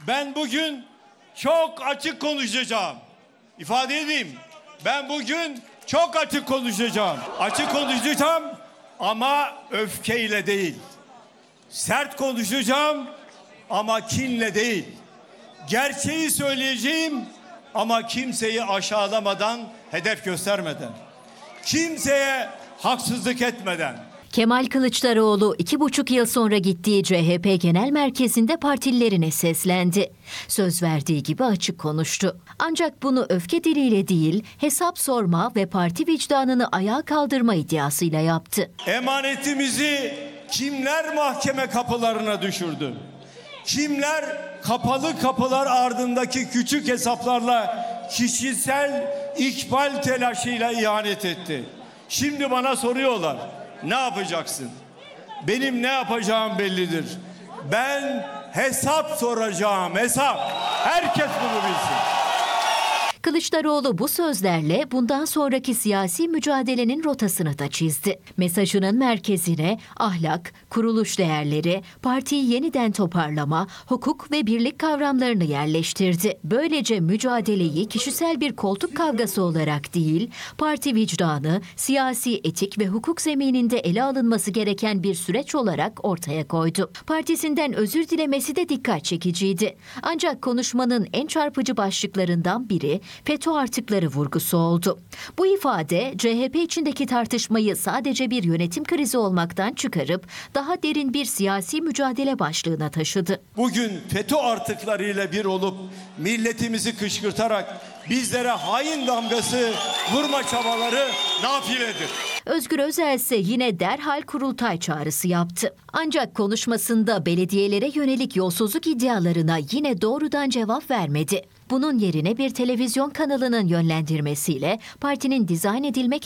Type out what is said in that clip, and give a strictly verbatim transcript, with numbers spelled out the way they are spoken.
Ben bugün çok açık konuşacağım. İfade edeyim. Ben bugün çok açık konuşacağım. Açık konuşacağım ama öfkeyle değil. Sert konuşacağım ama kinle değil. Gerçeği söyleyeceğim ama kimseyi aşağılamadan, hedef göstermeden. Kimseye haksızlık etmeden. Kemal Kılıçdaroğlu iki buçuk yıl sonra gittiği C H P Genel Merkezi'nde partililerine seslendi. Söz verdiği gibi açık konuştu. Ancak bunu öfke diliyle değil, hesap sorma ve parti vicdanını ayağa kaldırma iddiasıyla yaptı. Emanetimizi kimler mahkeme kapılarına düşürdü? Kimler kapalı kapılar ardındaki küçük hesaplarla kişisel ikbal telaşıyla ihanet etti? Şimdi bana soruyorlar. Ne yapacaksın? Benim ne yapacağım bellidir. Ben hesap soracağım, hesap. Herkes bunu bilsin. Kılıçdaroğlu bu sözlerle bundan sonraki siyasi mücadelenin rotasını da çizdi. Mesajının merkezine ahlak, kuruluş değerleri, partiyi yeniden toparlama, hukuk ve birlik kavramlarını yerleştirdi. Böylece mücadeleyi kişisel bir koltuk kavgası olarak değil, parti vicdanı, siyasi etik ve hukuk zemininde ele alınması gereken bir süreç olarak ortaya koydu. Partisinden özür dilemesi de dikkat çekiciydi. Ancak konuşmanın en çarpıcı başlıklarından biri FETÖ artıkları vurgusu oldu. Bu ifade C H P içindeki tartışmayı sadece bir yönetim krizi olmaktan çıkarıp daha derin bir siyasi mücadele başlığına taşıdı. Bugün FETÖ artıklarıyla bir olup milletimizi kışkırtarak bizlere hain damgası vurma çabaları nafiledir. Özgür Özel ise yine derhal kurultay çağrısı yaptı. Ancak konuşmasında belediyelere yönelik yolsuzluk iddialarına yine doğrudan cevap vermedi. Bunun yerine bir televizyon kanalının yönlendirmesiyle partinin dizayn edilmek